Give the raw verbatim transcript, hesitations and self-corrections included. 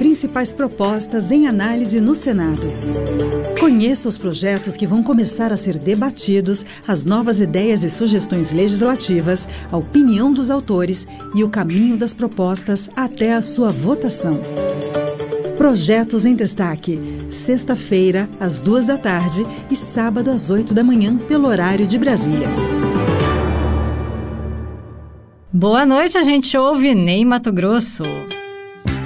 principais propostas em análise no Senado. Conheça os projetos que vão começar a ser debatidos, as novas ideias e sugestões legislativas, a opinião dos autores e o caminho das propostas até a sua votação. Projetos em Destaque, sexta-feira, às duas da tarde e sábado às oito da manhã, pelo horário de Brasília. Boa noite, a gente ouve Ney Matogrosso.